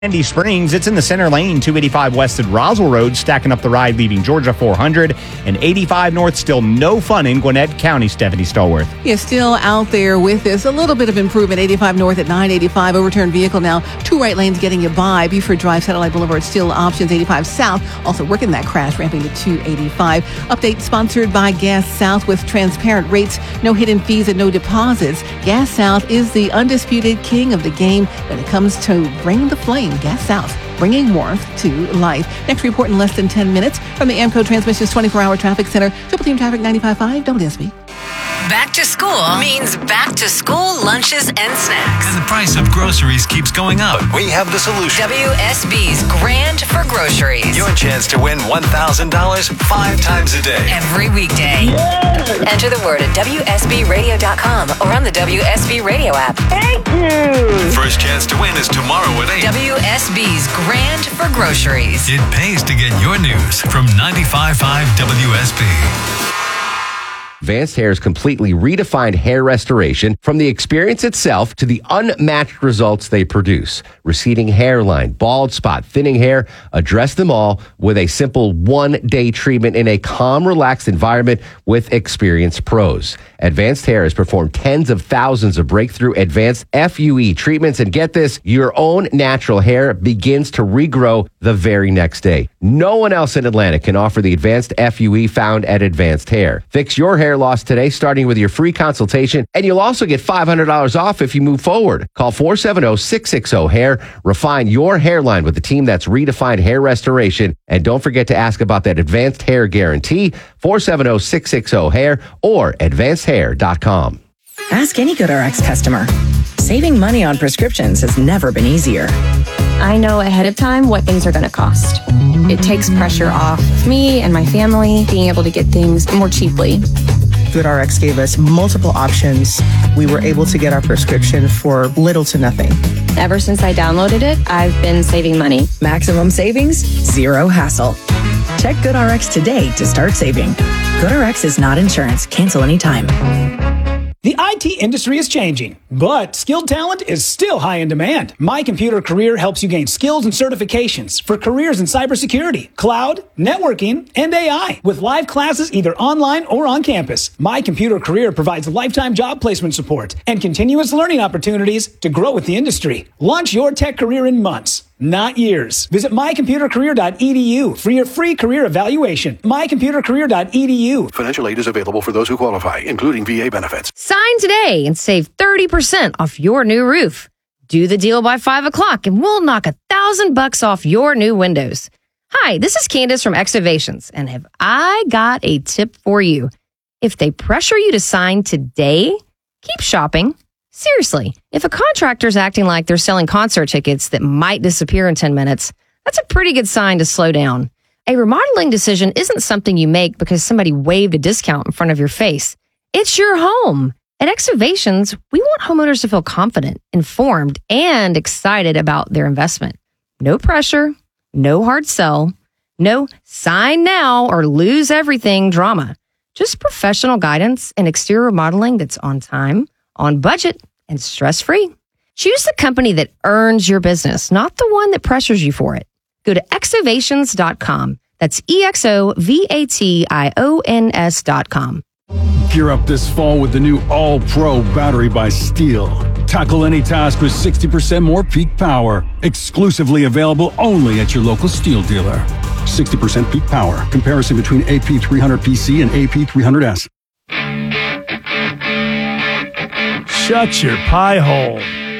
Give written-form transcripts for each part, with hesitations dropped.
Sandy Springs, it's in the center lane, 285 west at Roswell Road, stacking up the ride leaving Georgia 400, and 85 north, still no fun in Gwinnett County. Stephanie Stallworth. Yeah, still out there with this. A little bit of improvement. 85 north at 985, overturned vehicle now. 2 right lanes getting you by. Buford Drive, Satellite Boulevard, still options. 85 south, also working that crash, ramping to 285. Update sponsored by Gas South with transparent rates, no hidden fees and no deposits. Gas South is the undisputed king of the game when it comes to bringing the flame. Gas South, bringing warmth to life. Next report in less than 10 minutes from the AMCO Transmissions 24-hour traffic center. Triple Team Traffic 95.5 WSB. Back to school means back to school lunches and snacks. And the price of groceries keeps going up. We have the solution. WSB's Grand for Groceries. Your chance to win $1,000 5 times a day. Every weekday. Yes! Enter the word at WSBradio.com or on the WSB Radio app. Thank you! First chance to win is tomorrow at 8. WSB's Grand for Groceries. It pays to get your news from 95.5 WSB. Advanced Hair's completely redefined hair restoration, from the experience itself to the unmatched results they produce. Receding hairline, bald spot, thinning hair, address them all with a simple 1-day treatment in a calm, relaxed environment with experienced pros. Advanced Hair has performed tens of thousands of breakthrough advanced FUE treatments, and get this, your own natural hair begins to regrow the very next day. No one else in Atlanta can offer the advanced FUE found at Advanced Hair. Fix your hair loss today, starting with your free consultation, and you'll also get $500 off if you move forward. Call 470-660-HAIR. Refine your hairline with the team that's redefined hair restoration. And don't forget to ask about that Advanced Hair Guarantee, 470-660-HAIR or advancedhair.com. Ask any GoodRx customer. Saving money on prescriptions has never been easier. I know ahead of time what things are going to cost. It takes pressure off me and my family being able to get things more cheaply. GoodRx gave us multiple options. We were able to get our prescription for little to nothing. Ever since I downloaded it, I've been saving money. Maximum savings, zero hassle. Check GoodRx today to start saving. GoodRx is not insurance. Cancel anytime. The IT industry is changing, but skilled talent is still high in demand. My Computer Career helps you gain skills and certifications for careers in cybersecurity, cloud, networking, and AI, with live classes either online or on campus. My Computer Career provides lifetime job placement support and continuous learning opportunities to grow with the industry. Launch your tech career in months, not years. Visit mycomputercareer.edu for your free career evaluation. mycomputercareer.edu. Financial aid is available for those who qualify, including VA benefits. Sign today and save 30% off your new roof. Do the deal by 5 o'clock and we'll knock $1,000 off your new windows. Hi, this is Candace from Excavations, and have I got a tip for you. If they pressure you to sign today, keep shopping. Seriously, if a contractor's acting like they're selling concert tickets that might disappear in 10 minutes, that's a pretty good sign to slow down. A remodeling decision isn't something you make because somebody waved a discount in front of your face. It's your home. At Excavations, we want homeowners to feel confident, informed, and excited about their investment. No pressure, no hard sell, no sign now or lose everything drama. Just professional guidance and exterior remodeling that's on time, on budget, and stress-free. Choose the company that earns your business, not the one that pressures you for it. Go to excavations.com. That's EXOVATIONS.com. Gear up this fall with the new All-Pro battery by Steel. Tackle any task with 60% more peak power. Exclusively available only at your local Steel dealer. 60% peak power. Comparison between AP300PC and AP300S. Shut your pie hole.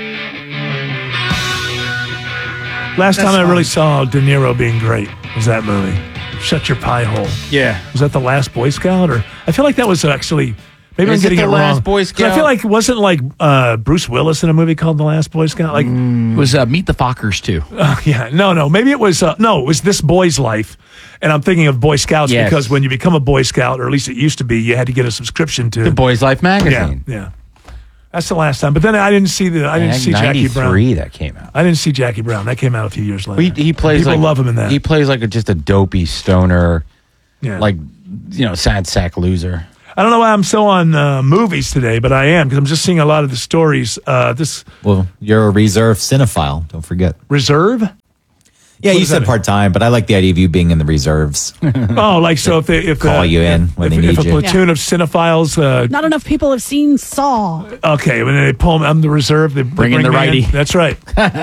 Last time I really saw De Niro being great was that movie. Shut your pie hole. Yeah. Was that The Last Boy Scout? Or I feel like that was actually, maybe I'm getting it wrong. Last Boy Scout? I feel like it wasn't like Bruce Willis in a movie called The Last Boy Scout. Like it was Meet the Fockers too. Yeah, no. Maybe it was it was This Boy's Life. And I'm thinking of Boy Scouts because when you become a Boy Scout, or at least it used to be, you had to get a subscription to The Boy's Life magazine. Yeah. That's the last time. But then I didn't see Jackie Brown. That came out. I didn't see Jackie Brown. That came out a few years later. He plays People love him in that. He plays like just a dopey stoner, sad sack loser. I don't know why I'm so on movies today, but I am because I'm just seeing a lot of the stories. Well, you're a reserve cinephile. Don't forget. Reserve? Yeah, you said part-time, but I like the idea of you being in the reserves. Oh, like so if they call you in when they need if a you. platoon of cinephiles. Not enough people have seen Saw. Okay, when they pull them, I'm the reserve. They Bring in the me righty. That's right.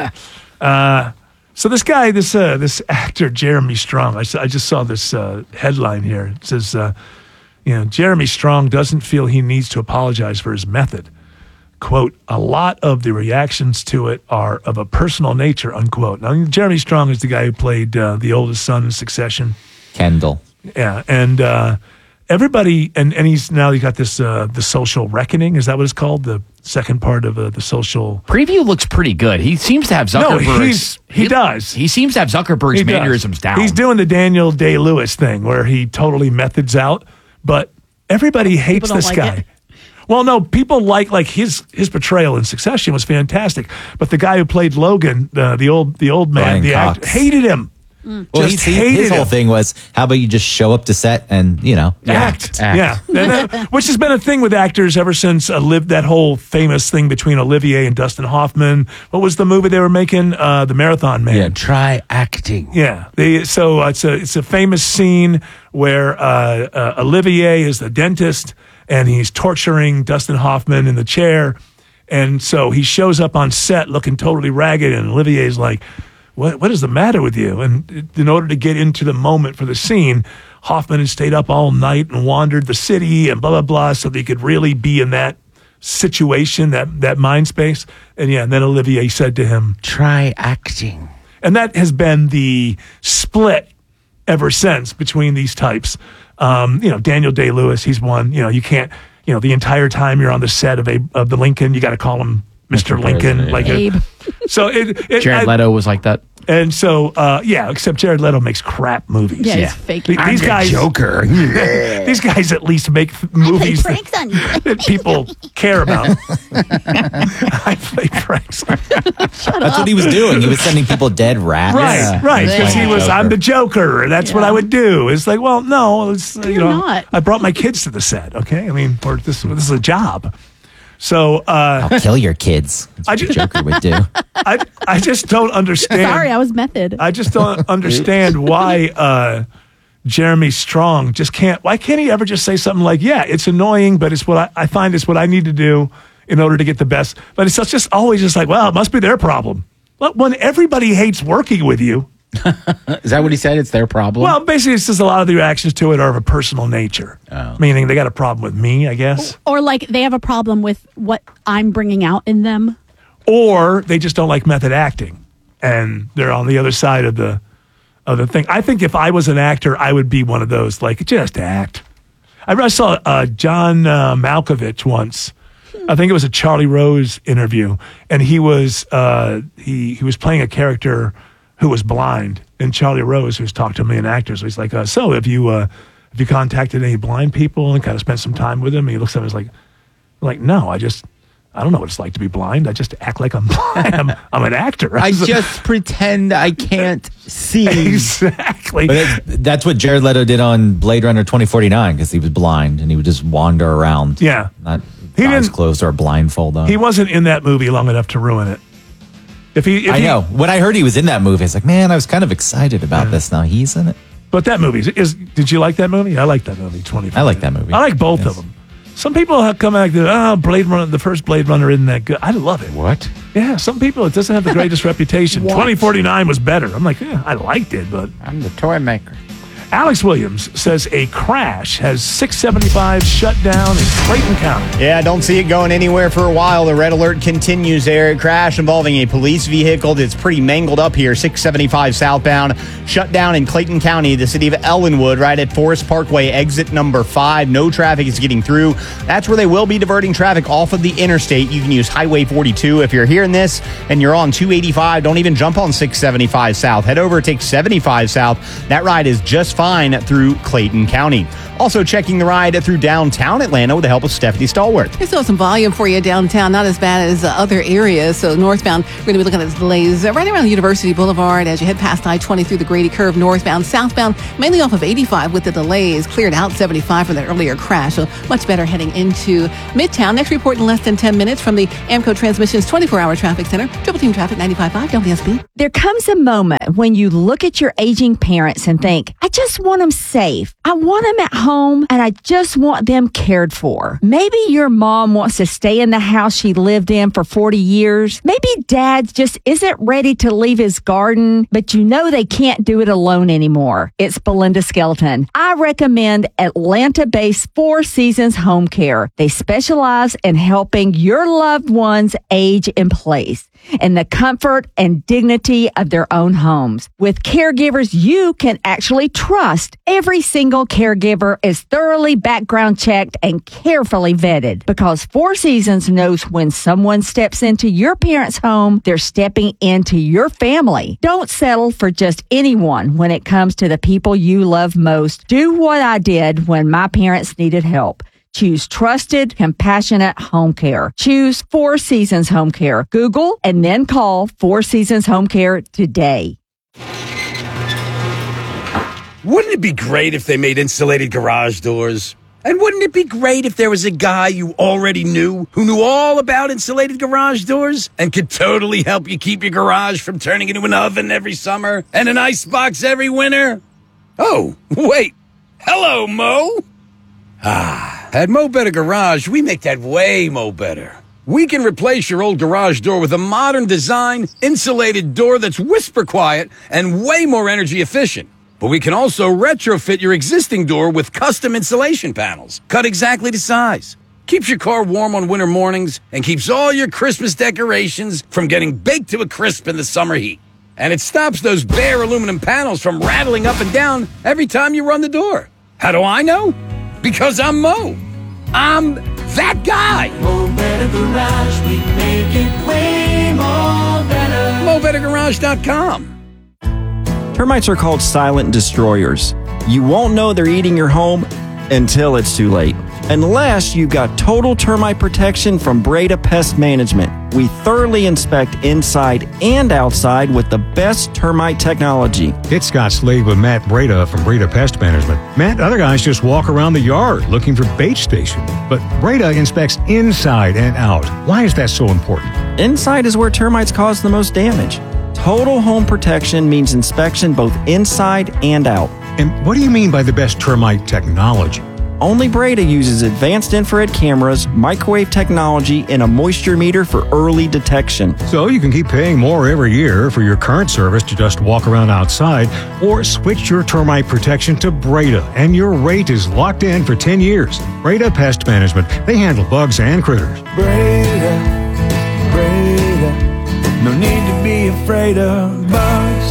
So this guy, this actor, Jeremy Strong. I just saw this headline here. It says, Jeremy Strong doesn't feel he needs to apologize for his method. Quote, a lot of the reactions to it are of a personal nature, unquote. Now, Jeremy Strong is the guy who played the oldest son in Succession. Kendall. Yeah, and everybody, and he's got this, The Social Reckoning. Is that what it's called? The second part of the social... Preview looks pretty good. He seems to have Zuckerberg's... No, he does. He seems to have Zuckerberg's mannerisms down. He's doing the Daniel Day-Lewis thing where he totally methods out, but everybody hates this guy. Well, no, people like his portrayal in Succession was fantastic, but the guy who played Logan, the old man, Brian the Cox. actor, hated him. Well, his whole thing was, how about you just show up to set and, act. Yeah. Which has been a thing with actors ever since that whole famous thing between Olivier and Dustin Hoffman. What was the movie they were making? The Marathon Man. Yeah, try acting. Yeah. It's a famous scene where Olivier is the dentist and he's torturing Dustin Hoffman in the chair. And so he shows up on set looking totally ragged, and Olivier's like, what is the matter with you? And in order to get into the moment for the scene, Hoffman had stayed up all night and wandered the city and blah, blah, blah, so that he could really be in that situation, that mind space. And then Olivier said to him, try acting. And that has been the split ever since between these types. Daniel Day-Lewis, he's one. You can't, the entire time you're on the set of the Lincoln, you got to call him Mr. Lincoln. Abe. So Jared Leto was like that. And so, except Jared Leto makes crap movies. Yeah, he's fake. These guys, Joker. These guys at least make movies that people care about. I play pranks. That's what he was doing. He was sending people dead rats. Right. Because I'm the Joker. That's what I would do. It's like, well, no, not. I brought my kids to the set. Okay, I mean, this is a job. So I'll kill your kids. That's what the Joker would do. I just don't understand. Sorry, I was method. I just don't understand why Jeremy Strong why can't he ever just say something like, yeah, it's annoying, but it's what I find is what I need to do in order to get the best. But it's just always just like, well, it must be their problem. But when everybody hates working with you. Is that what he said? It's their problem? Well, basically, it's just a lot of the reactions to it are of a personal nature. Oh. Meaning they got a problem with me, I guess. Or like they have a problem with what I'm bringing out in them. Or they just don't like method acting. And they're on the other side of the thing. I think if I was an actor, I would be one of those, like, just act. I saw John Malkovich once. I think it was a Charlie Rose interview. And he was he was playing a character who was blind, and Charlie Rose, who's talked to a million actors, he's like, so have you contacted any blind people and kind of spent some time with them? And he looks at him and is like, no, I don't know what it's like to be blind. I just act like I'm blind. I'm an actor. I just pretend I can't see. Exactly. But that's what Jared Leto did on Blade Runner 2049, because he was blind and he would just wander around. Yeah. Not eyes closed or a blindfold on. He wasn't in that movie long enough to ruin it. I know. When I heard he was in that movie, I was like, man, I was kind of excited about this. Now he's in it. But that movie did you like that movie? I like that movie. 20. I like that movie. I like both of them. Some people have come back to, Blade Runner, the first Blade Runner isn't that good. I love it. What? Yeah, some people, it doesn't have the greatest reputation. 2049 was better. I'm like, I liked it, but. I'm the toy maker. Alex Williams says a crash has 675 shut down in Clayton County. Yeah, don't see it going anywhere for a while. The red alert continues there. A crash involving a police vehicle that's pretty mangled up here. 675 southbound, shut down in Clayton County, the city of Ellenwood, right at Forest Parkway, exit number 5. No traffic is getting through. That's where they will be diverting traffic off of the interstate. You can use Highway 42. If you're hearing this and you're on 285, don't even jump on 675 south. Head over, take 75 south. That ride is just fine through Clayton County. Also checking the ride through downtown Atlanta with the help of Stephanie Stallworth. There's still some volume for you downtown, not as bad as other areas. So northbound, we're going to be looking at delays right around University Boulevard as you head past I-20 through the Grady Curve northbound. Southbound, mainly off of 85 with the delays. Cleared out 75 from that earlier crash. So much better heading into Midtown. Next report in less than 10 minutes from the Amco Transmissions 24-hour traffic center. Triple Team Traffic 95.5 WSB. There comes a moment when you look at your aging parents and think, I just want them safe. I want them at home and I just want them cared for. Maybe your mom wants to stay in the house she lived in for 40 years. Maybe dad just isn't ready to leave his garden, but you know they can't do it alone anymore. It's Belinda Skelton. I recommend Atlanta-based Four Seasons Home Care. They specialize in helping your loved ones age in place in the comfort and dignity of their own homes. With caregivers you can actually trust, every single caregiver is thoroughly background checked and carefully vetted because Four Seasons knows when someone steps into your parents' home, they're stepping into your family. Don't settle for just anyone when it comes to the people you love most. Do what I did when my parents needed help. Choose trusted, compassionate home care. Choose Four Seasons Home Care. Google and then call Four Seasons Home Care today. Wouldn't it be great if they made insulated garage doors? And wouldn't it be great if there was a guy you already knew who knew all about insulated garage doors and could totally help you keep your garage from turning into an oven every summer and an icebox every winter? Oh, wait. Hello, Mo. At Mo Better Garage, we make that way Mo Better. We can replace your old garage door with a modern design, insulated door that's whisper quiet and way more energy efficient. But we can also retrofit your existing door with custom insulation panels, cut exactly to size. Keeps your car warm on winter mornings and keeps all your Christmas decorations from getting baked to a crisp in the summer heat. And it stops those bare aluminum panels from rattling up and down every time you run the door. How do I know? Because I'm Mo. I'm that guy. Mo Better Garage, we make it way more better. MoBetterGarage.com. Termites are called silent destroyers. You won't know they're eating your home until it's too late. Unless you've got total termite protection from Breda Pest Management. We thoroughly inspect inside and outside with the best termite technology. It's Scott Slade with Matt Breda from Breda Pest Management. Matt, other guys just walk around the yard looking for bait station. But Breda inspects inside and out. Why is that so important? Inside is where termites cause the most damage. Total home protection means inspection both inside and out. And what do you mean by the best termite technology? Only Breda uses advanced infrared cameras, microwave technology, and a moisture meter for early detection. So you can keep paying more every year for your current service to just walk around outside, or switch your termite protection to Breda, and your rate is locked in for 10 years. Breda Pest Management. They handle bugs and critters. Breda, no need to be afraid of bugs.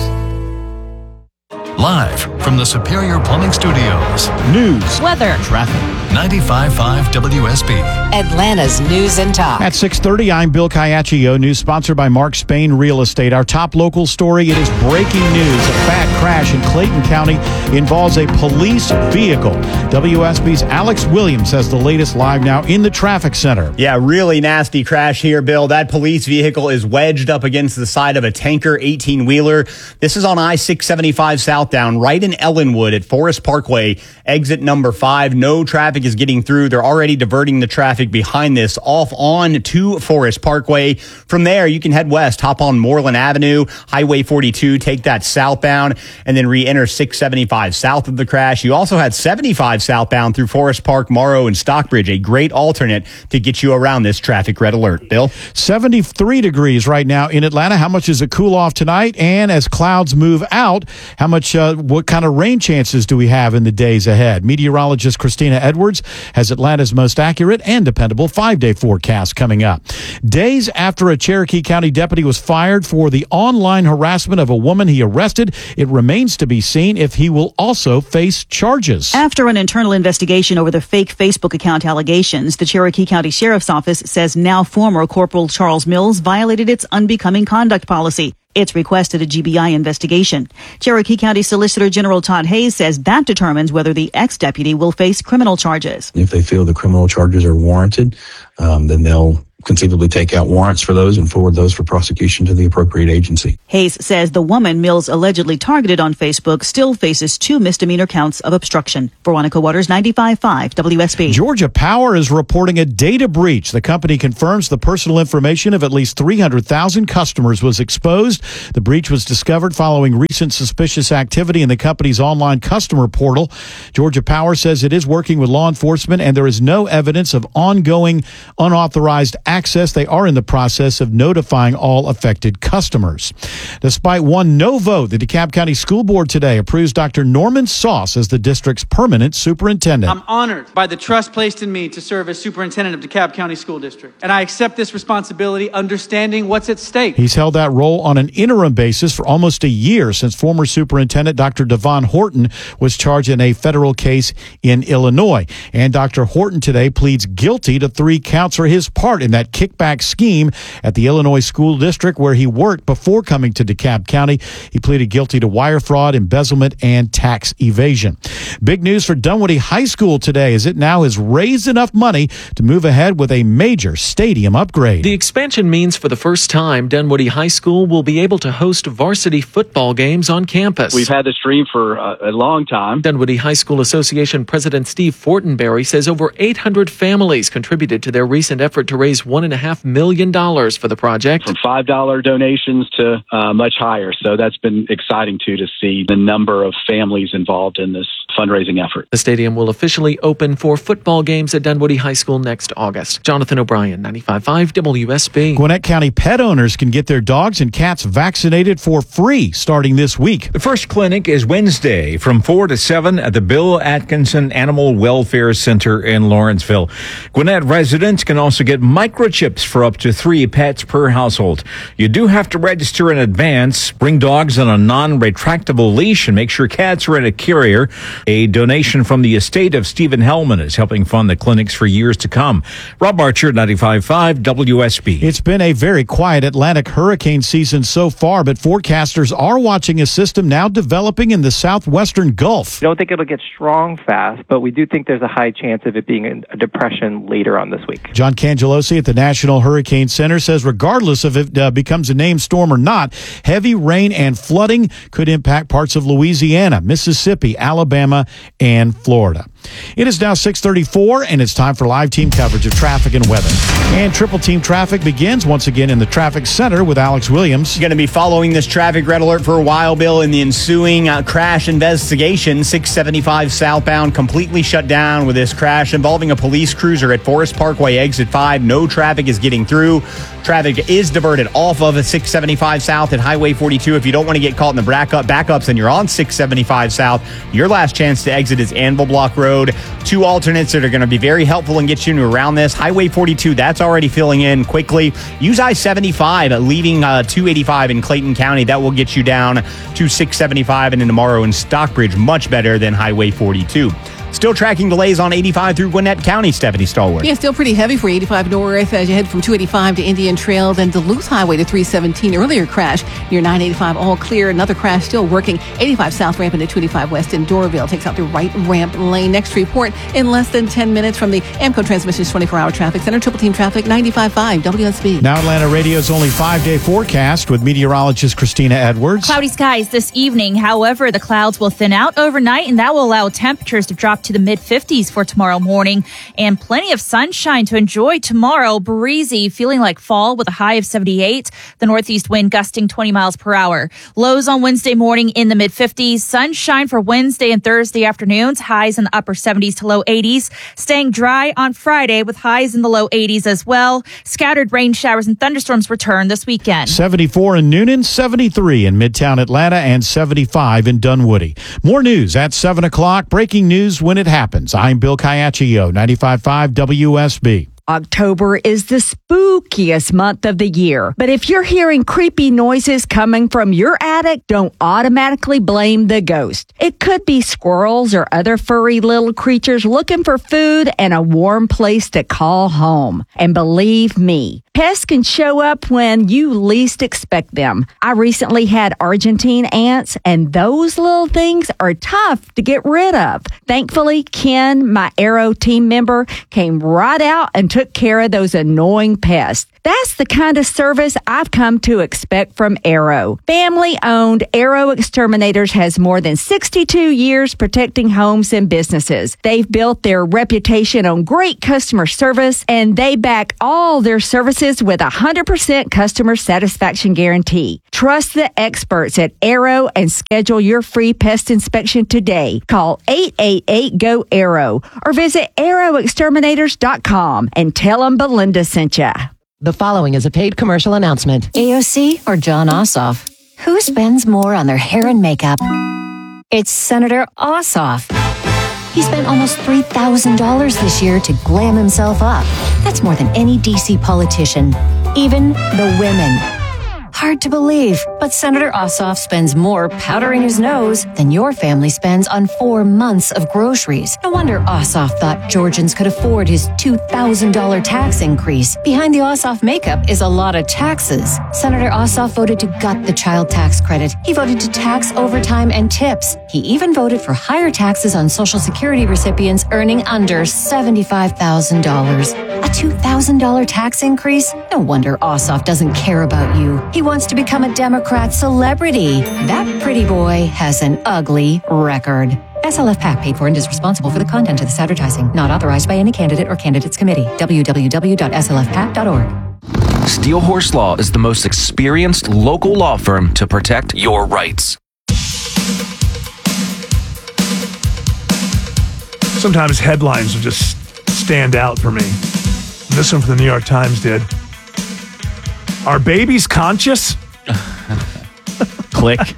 Live from the Superior Plumbing Studios. News, weather, traffic. 95.5 WSB. Atlanta's News and Talk. At 6:30, I'm Bill Caiaccio. News sponsored by Mark Spain Real Estate. Our top local story, it is breaking news. A bad crash in Clayton County involves a police vehicle. WSB's Alex Williams has the latest live now in the traffic center. Yeah, really nasty crash here, Bill. That police vehicle is wedged up against the side of a tanker 18-wheeler. This is on I-675 southbound, right in Ellenwood at Forest Parkway, exit number 5. No traffic is getting through. They're already diverting the traffic behind this off on to Forest Parkway. From there, you can head west, hop on Moreland Avenue, Highway 42, take that southbound, and then re-enter 675 south of the crash. You also had 75 southbound through Forest Park, Morrow, and Stockbridge, a great alternate to get you around this traffic red alert. Bill? 73 degrees right now in Atlanta. How much is it cool off tonight? And as clouds move out, how much, what kind of rain chances do we have in the days ahead? Meteorologist Christina Edwards has Atlanta's most accurate and dependable 5-day forecast coming up. Days after a Cherokee County deputy was fired for the online harassment of a woman he arrested, it remains to be seen if he will also face charges. After an internal investigation over the fake Facebook account allegations, the Cherokee County Sheriff's Office says now former Corporal Charles Mills violated its unbecoming conduct policy. It's requested a GBI investigation. Cherokee County Solicitor General Todd Hayes says that determines whether the ex-deputy will face criminal charges. If they feel the criminal charges are warranted, then they'll conceivably take out warrants for those and forward those for prosecution to the appropriate agency. Hayes says the woman Mills allegedly targeted on Facebook still faces 2 misdemeanor counts of obstruction. Veronica Waters, 95.5 WSB. Georgia Power is reporting a data breach. The company confirms the personal information of at least 300,000 customers was exposed. The breach was discovered following recent suspicious activity in the company's online customer portal. Georgia Power says it is working with law enforcement and there is no evidence of ongoing unauthorized access. They are in the process of notifying all affected customers. Despite one no vote, the DeKalb County School Board today approves Dr. Norman Sauce as the district's permanent superintendent. I'm honored by the trust placed in me to serve as superintendent of DeKalb County School District, and I accept this responsibility understanding what's at stake. He's held that role on an interim basis for almost a year since former superintendent Dr. Devon Horton was charged in a federal case in Illinois. And Dr. Horton today pleads guilty to 3 counts for his part in that kickback scheme at the Illinois School District where he worked before coming to DeKalb County. He pleaded guilty to wire fraud, embezzlement, and tax evasion. Big news for Dunwoody High School today as it now has raised enough money to move ahead with a major stadium upgrade. The expansion means for the first time, Dunwoody High School will be able to host varsity football games on campus. We've had this dream for a long time. Dunwoody High School Association President Steve Fortenberry says over 800 families contributed to their recent effort to raise $1.5 million for the project. From $5 donations to much higher. So that's been exciting, too, to see the number of families involved in this fundraising effort. The stadium will officially open for football games at Dunwoody High School next August. Jonathan O'Brien, 95.5 WSB. Gwinnett County pet owners can get their dogs and cats vaccinated for free starting this week. The first clinic is Wednesday from 4 to 7 at the Bill Atkinson Animal Welfare Center in Lawrenceville. Gwinnett residents can also get microchips for up to 3 pets per household. You do have to register in advance. Bring dogs on a non-retractable leash and make sure cats are in a carrier. A donation from the estate of Stephen Hellman is helping fund the clinics for years to come. Rob Archer, 95.5 WSB. It's been a very quiet Atlantic hurricane season so far, but forecasters are watching a system now developing in the southwestern Gulf. I don't think it'll get strong fast, but we do think there's a high chance of it being a depression later on this week. John Cangelosi at the National Hurricane Center says regardless of if it becomes a named storm or not, heavy rain and flooding could impact parts of Louisiana, Mississippi, Alabama, and Florida. It is now 6:34, and it's time for live team coverage of traffic and weather. And Triple Team Traffic begins once again in the Traffic Center with Alex Williams. You're going to be following this traffic red alert for a while, Bill, in the ensuing crash investigation. 675 southbound completely shut down with this crash involving a police cruiser at Forest Parkway exit 5. No traffic is getting through. Traffic is diverted off of 675 south at Highway 42. If you don't want to get caught in the backups and you're on 675 south, your last chance to exit is Anvil Block Road. 2 alternates that are going to be very helpful and get you around this. Highway 42, that's already filling in quickly. Use I-75, leaving 285 in Clayton County. That will get you down to 675 and then tomorrow in Stockbridge, much better than Highway 42. Still tracking delays on 85 through Gwinnett County, Stephanie Stallworth. Yeah, still pretty heavy for 85 north as you head from 285 to Indian Trail, then Duluth Highway to 317. Earlier crash near 985, all clear. Another crash still working. 85 south ramp into 285 west in Doraville takes out the right ramp lane. Next report in less than 10 minutes from the AMCO Transmissions 24-hour traffic center. Triple Team Traffic, 95.5 WSB. Now Atlanta Radio's only 5-day forecast with meteorologist Christina Edwards. Cloudy skies this evening. However, the clouds will thin out overnight, and that will allow temperatures to drop to the mid-50s for tomorrow morning, and plenty of sunshine to enjoy tomorrow. Breezy, feeling like fall with a high of 78. The northeast wind gusting 20 miles per hour. Lows on Wednesday morning in the mid-50s. Sunshine for Wednesday and Thursday afternoons. Highs in the upper 70s to low 80s. Staying dry on Friday with highs in the low 80s as well. Scattered rain showers and thunderstorms return this weekend. 74 in Noonan, 73 in Midtown Atlanta, and 75 in Dunwoody. More news at 7 o'clock. Breaking news when it happens. I'm Bill Caiaccio, 95.5 WSB. October is the spookiest month of the year. But if you're hearing creepy noises coming from your attic, don't automatically blame the ghost. It could be squirrels or other furry little creatures looking for food and a warm place to call home. And believe me, Pests can show up when you least expect them. I recently had Argentine ants, and those little things are tough to get rid of. Thankfully, Ken, my Arrow team member, came right out and took care of those annoying pests. That's the kind of service I've come to expect from Arrow. Family-owned Arrow Exterminators has more than 62 years protecting homes and businesses. They've built their reputation on great customer service, and they back all their services with a 100% customer satisfaction guarantee. Trust the experts at Arrow and schedule your free pest inspection today. Call 888-GO-ARROW or visit arrowexterminators.com and tell them Belinda sent you. The following is a paid commercial announcement. AOC or John Ossoff? Who spends more on their hair and makeup? It's Senator Ossoff. He spent almost $3,000 this year to glam himself up. That's more than any DC politician, even the women. Hard to believe, but Senator Ossoff spends more powdering his nose than your family spends on 4 months of groceries. No wonder Ossoff thought Georgians could afford his $2,000 tax increase. Behind the Ossoff makeup is a lot of taxes. Senator Ossoff voted to gut the child tax credit. He voted to tax overtime and tips. He even voted for higher taxes on Social Security recipients earning under $75,000. A $2,000 tax increase? No wonder Ossoff doesn't care about you. He wants to become a Democrat celebrity. That pretty boy has an ugly record. SLF PAC paid for and is responsible for the content of this advertising. Not authorized by any candidate or candidates committee. www.slfpac.org. Steel Horse Law is the most experienced local law firm to protect your rights. Sometimes headlines will just stand out for me. This one from the New York Times did. Are babies conscious? Click.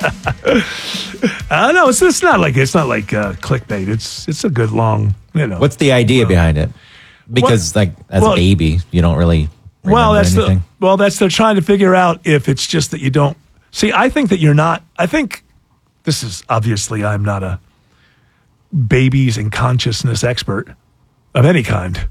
No, it's not like clickbait. It's a good long, What's the idea behind it? Because as a baby, you don't really remember anything. They're trying to figure out if it's just that you don't see. I think that you're not. I think this is obviously I'm not a babies and consciousness expert of any kind,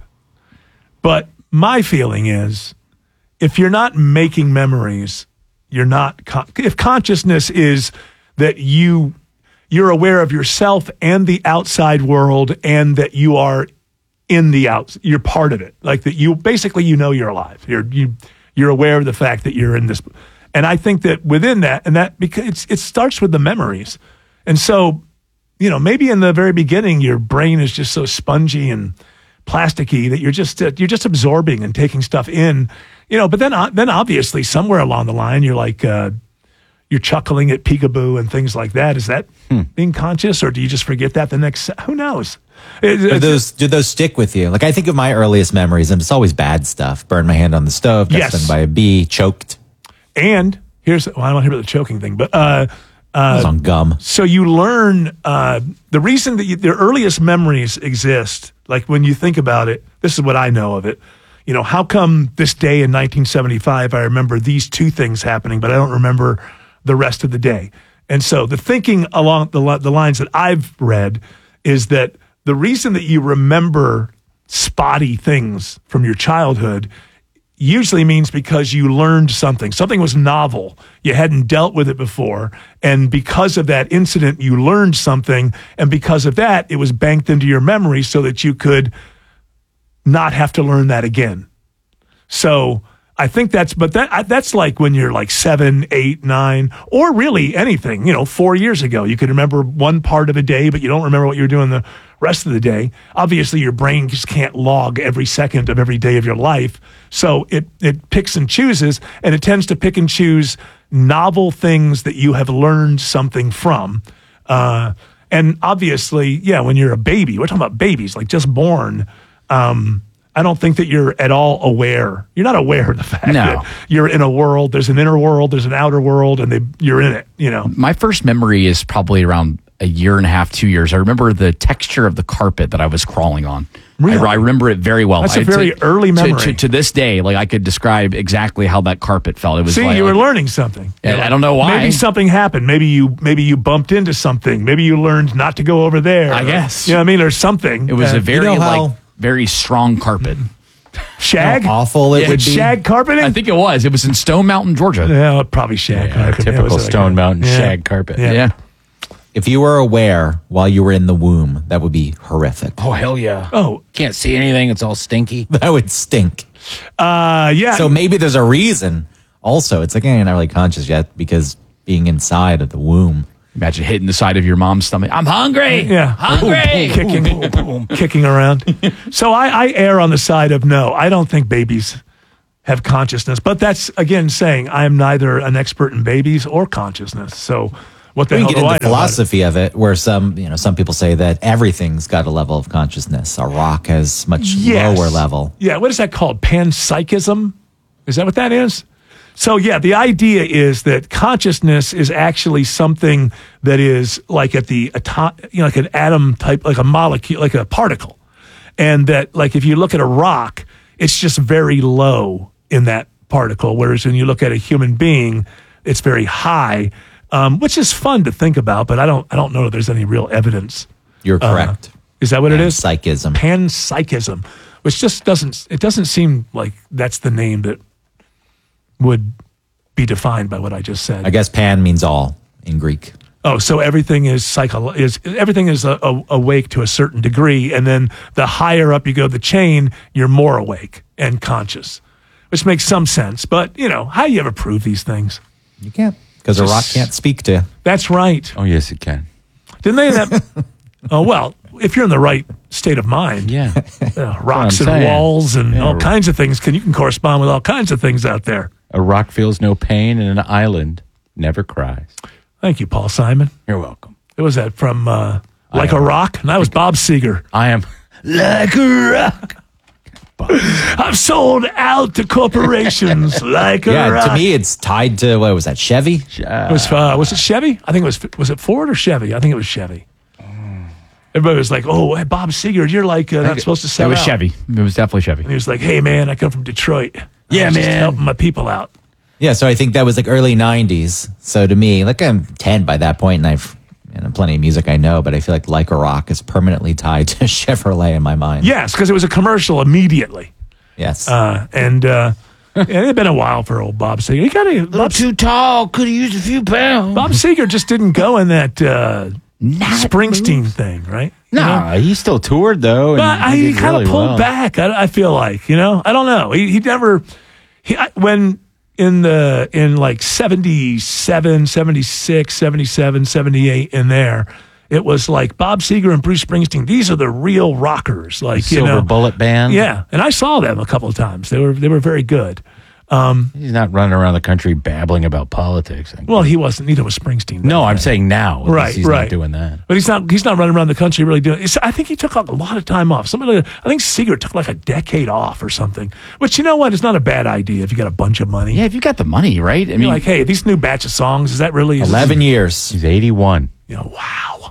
but my feeling is, if you're not making memories, you're not. If consciousness is that you're aware of yourself and the outside world, and that you are in the you're part of it. Like that, you basically you're alive. You're aware of the fact that you're in this, and I think that within that, and that because it starts with the memories, and so maybe in the very beginning your brain is just so spongy and plasticky that you're just absorbing and taking stuff in. But then obviously somewhere along the line, you're like, you're chuckling at peekaboo and things like that. Is that being conscious, or do you just forget that the next? Who knows? Do those stick with you? Like, I think of my earliest memories, and it's always bad stuff. Burned my hand on the stove, got stung by a bee, choked. And I don't hear about the choking thing, but it was on gum. So you learn the reason that their earliest memories exist. Like when you think about it, this is what I know of it. How come this day in 1975, I remember these two things happening, but I don't remember the rest of the day? And so the thinking along the lines that I've read is that the reason that you remember spotty things from your childhood usually means because you learned something. Something was novel. You hadn't dealt with it before. And because of that incident, you learned something. And because of that, it was banked into your memory so that you could not have to learn that again. So I think that's like when you're like 7, 8, 9, or really anything, 4 years ago, you could remember one part of a day, but you don't remember what you were doing the rest of the day. Obviously your brain just can't log every second of every day of your life. So it picks and chooses, and it tends to pick and choose novel things that you have learned something from. And obviously, when you're a baby, we're talking about babies, like just born, I don't think that you're at all aware. You're not aware of the fact that you're in a world. There's an inner world, there's an outer world, and you're in it, My first memory is probably around a year and a half, 2 years. I remember the texture of the carpet that I was crawling on. Really? I remember it very well. That's a very early memory. To this day, like I could describe exactly how that carpet felt. It was you were learning something. I don't know why. Maybe something happened. Maybe you bumped into something. Maybe you learned not to go over there. I guess. You know what I mean? Or something. It was a very very strong carpet. Shag? How awful it would be. Shag carpeting? I think it was. It was in Stone Mountain, Georgia. Yeah, probably shag carpeting. Typical Stone Mountain shag carpet. Yeah. If you were aware while you were in the womb, that would be horrific. Oh, hell yeah. Oh. Can't see anything. It's all stinky. That would stink. Yeah. So maybe there's a reason. Also, it's like you're not really conscious yet because being inside of the womb. Imagine hitting the side of your mom's stomach. I'm hungry. Yeah. Hungry. Kicking around. So I err on the side of no. I don't think babies have consciousness. But that's, again, saying I'm neither an expert in babies or consciousness. So what the We hell can do get I into know about it? philosophy of it, where some people say that everything's got a level of consciousness. A rock has much lower level. Yeah, what is that called? Panpsychism? Is that what that is? So, yeah, the idea is that consciousness is actually something that is like at the like an atom type, like a molecule, like a particle. And that, like, if you look at a rock, it's just very low in that particle, whereas when you look at a human being, it's very high, which is fun to think about, but I don't know that there's any real evidence. You're correct. Is that what it is? Panpsychism. Panpsychism, which just doesn't seem like that's the name that would be defined by what I just said. I guess pan means all in Greek. Oh, so everything is everything is awake to a certain degree, and then the higher up you go the chain, you're more awake and conscious, which makes some sense. But how do you ever prove these things? You can't, because a rock can't speak to you. That's right. Oh, yes, it can. Didn't they? Oh well, if you're in the right state of mind, yeah, rocks and walls and all kinds of things you can correspond with all kinds of things out there. A rock feels no pain, and an island never cries. Thank you, Paul Simon. You're welcome. It was that from Like a Rock, and that was Bob Seger. I am like a rock. I've sold out to corporations like a rock. To me, it's tied to, what was that, Chevy? Was it Chevy? I think was it Ford or Chevy? I think it was Chevy. Everybody was like, oh, hey, Bob Seger, you're like not supposed to sell out. It was Chevy. It was definitely Chevy. And he was like, hey, man, I come from Detroit. Yeah, I was man. just helping my people out. Yeah, so I think that was like early 90s. So to me, like I'm 10 by that point, and I've plenty of music I know, but I feel like a Rock is permanently tied to Chevrolet in my mind. Yes, because it was a commercial immediately. Yes. And it had been a while for old Bob Seger. He got a little too tall, could have used a few pounds. Bob Seger just didn't go in that Springsteen thing, right? No, he still toured, though. But he kind of pulled back, I feel like, I don't know. He never, when in like 77, 76, 77, 78 in there, it was like Bob Seger and Bruce Springsteen. These are the real rockers. Like, Silver Bullet Band. Yeah. And I saw them a couple of times. They were very good. He's not running around the country babbling about politics. Well, he wasn't. Neither was Springsteen. No, I'm saying now. Right, he's not doing that. But he's not running around the country really doing. I think he took a lot of time off. I think Seger took like a decade off or something. Which, you know what? It's not a bad idea if you got a bunch of money. Yeah, if you got the money, right? I mean, you're like, hey, these new batch of songs, is that really 11 years? He's 81. Wow.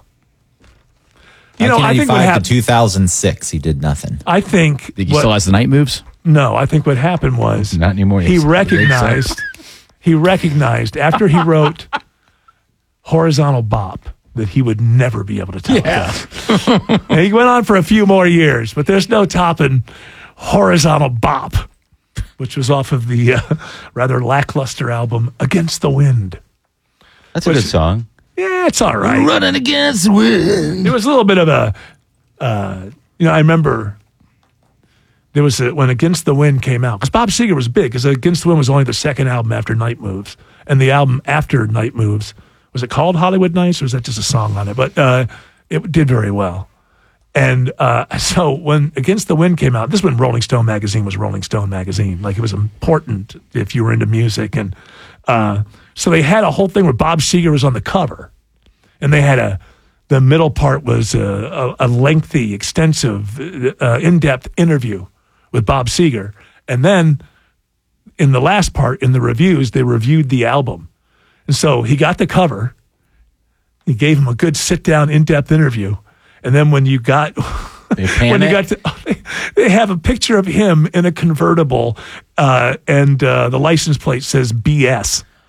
I think what happened to 2006, he did nothing. I think he still has the night moves. No, I think what happened was not anymore. He recognized after he wrote Horizontal Bop that he would never be able to top that. And he went on for a few more years, but there's no topping Horizontal Bop, which was off of the rather lackluster album Against the Wind. That's a good song. Yeah, it's all right. Running against the wind. It was a little bit of a, I remember there was when Against the Wind came out, because Bob Seger was big, because Against the Wind was only the second album after Night Moves. And the album after Night Moves, was it called Hollywood Nights, or was that just a song on it? But it did very well. And so when Against the Wind came out, this is when Rolling Stone magazine was Rolling Stone magazine. Like, it was important if you were into music. And so they had a whole thing where Bob Seger was on the cover. And they had the middle part was a lengthy, extensive, in-depth interview with Bob Seger. And then in the last part, in the reviews, they reviewed the album. And so he got the cover. He gave him a good sit-down, in-depth interview. And then when you got... they have a picture of him in a convertible, and the license plate says BS.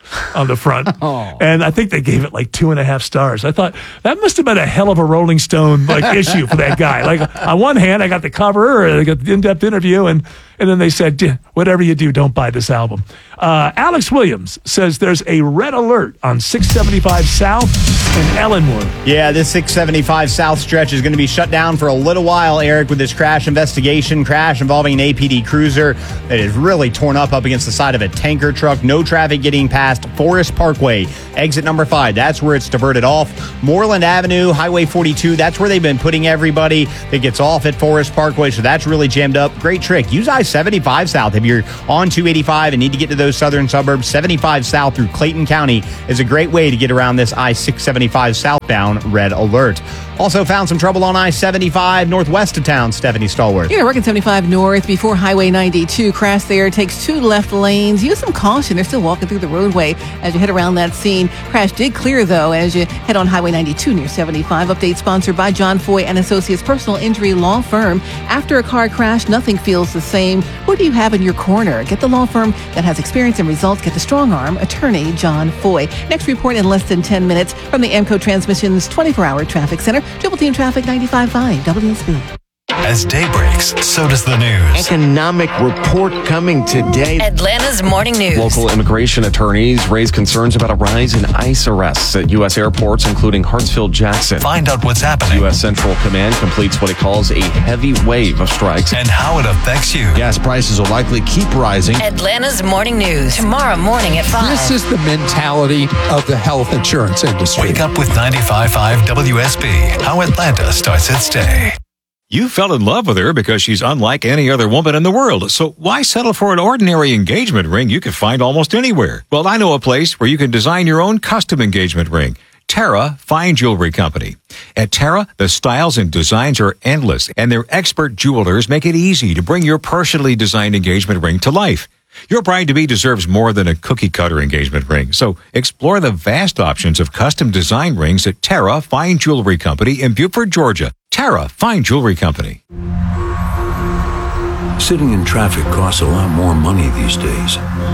on the front. And I think they gave it like 2.5 stars. I thought that must have been a hell of a Rolling Stone issue for that guy. Like on one hand, I got the cover, I got the in-depth interview, and then they said, whatever you do, don't buy this album. Alex Williams says there's a red alert on 675 South in Ellenwood. Yeah, this 675 South stretch is going to be shut down for a little while, Eric, with this crash investigation. Crash involving an APD cruiser that is really torn up against the side of a tanker truck. No traffic getting past Forest Parkway, exit number 5. That's where it's diverted off. Moreland Avenue, Highway 42, that's where they've been putting everybody that gets off at Forest Parkway, so that's really jammed up. Great trick. Use I-75 South if you're on 285 and need to get to those southern suburbs. 75 South through Clayton County is a great way to get around this I-675 southbound red alert. Also found some trouble on I-75 northwest of town, Stephanie Stallworth. Yeah, working 75 north before Highway 92. Crash there takes 2 left lanes. Use some caution. They're still walking through the roadway as you head around that scene. Crash did clear, though, as you head on Highway 92 near 75. Update sponsored by John Foy and Associates Personal Injury Law Firm. After a car crash, nothing feels the same. Who do you have in your corner? Get the law firm that has experience and results. Get the strong arm attorney, John Foy. Next report in less than 10 minutes from the AMCO Transmissions 24-hour traffic center. Triple Team Traffic 95.5 WSB. As day breaks, so does the news. Economic report coming today. Atlanta's morning news. Local immigration attorneys raise concerns about a rise in ICE arrests at U.S. airports, including Hartsfield-Jackson. Find out what's happening. U.S. Central Command completes what it calls a heavy wave of strikes. And how it affects you. Gas prices will likely keep rising. Atlanta's morning news. Tomorrow morning at 5. This is the mentality of the health insurance industry. Wake up with 95.5 WSB. How Atlanta starts its day. You fell in love with her because she's unlike any other woman in the world. So why settle for an ordinary engagement ring you can find almost anywhere? Well, I know a place where you can design your own custom engagement ring. Terra Fine Jewelry Company. At Terra, the styles and designs are endless, and their expert jewelers make it easy to bring your personally designed engagement ring to life. Your bride-to-be deserves more than a cookie-cutter engagement ring, so explore the vast options of custom design rings at Terra Fine Jewelry Company in Beaufort, Georgia. Terra Fine Jewelry Company. Sitting in traffic costs a lot more money these days.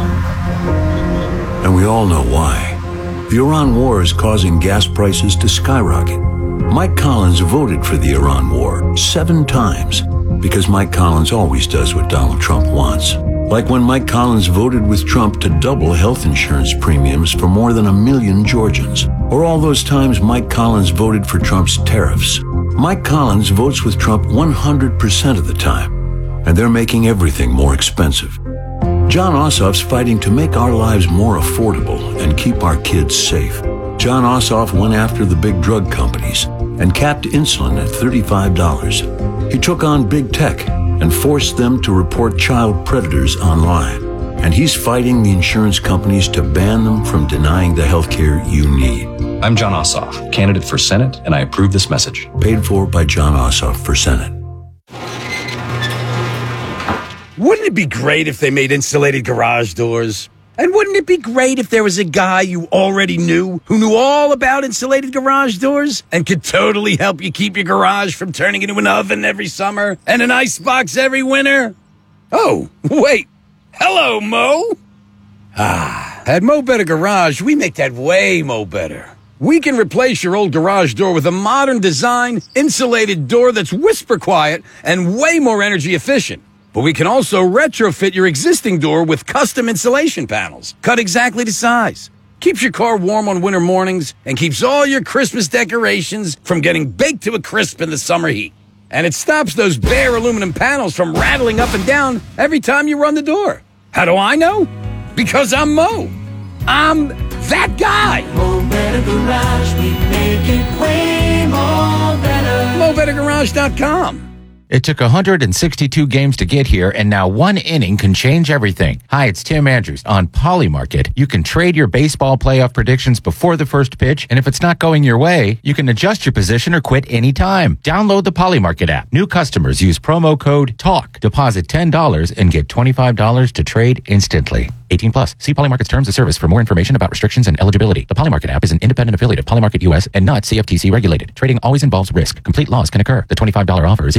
And we all know why. The Iran war is causing gas prices to skyrocket. Mike Collins voted for the Iran war 7 times because Mike Collins always does what Donald Trump wants. Like when Mike Collins voted with Trump to double health insurance premiums for more than 1 million Georgians. Or all those times Mike Collins voted for Trump's tariffs. Mike Collins votes with Trump 100% of the time. And they're making everything more expensive. John Ossoff's fighting to make our lives more affordable and keep our kids safe. John Ossoff went after the big drug companies and capped insulin at $35. He took on big tech and forced them to report child predators online. And he's fighting the insurance companies to ban them from denying the health care you need. I'm John Ossoff, candidate for Senate, and I approve this message. Paid for by John Ossoff for Senate. Wouldn't it be great if they made insulated garage doors? And wouldn't it be great if there was a guy you already knew who knew all about insulated garage doors and could totally help you keep your garage from turning into an oven every summer and an icebox every winter? Oh, wait. Hello, Mo. At Mo Better Garage, we make that way Mo Better. We can replace your old garage door with a modern design, insulated door that's whisper quiet and way more energy efficient. But we can also retrofit your existing door with custom insulation panels, cut exactly to size. Keeps your car warm on winter mornings and keeps all your Christmas decorations from getting baked to a crisp in the summer heat. And it stops those bare aluminum panels from rattling up and down every time you run the door. How do I know? Because I'm Mo. I'm that guy. Mo Better Garage, we make it way more better. MoBetterGarage.com. It took 162 games to get here, and now one inning can change everything. Hi, it's Tim Andrews. On Polymarket, you can trade your baseball playoff predictions before the first pitch, and if it's not going your way, you can adjust your position or quit anytime. Download the Polymarket app. New customers use promo code TALK. Deposit $10 and get $25 to trade instantly. 18 plus. See Polymarket's terms of service for more information about restrictions and eligibility. The Polymarket app is an independent affiliate of Polymarket US and not CFTC regulated. Trading always involves risk. Complete loss can occur. The $25 offer is issued as a non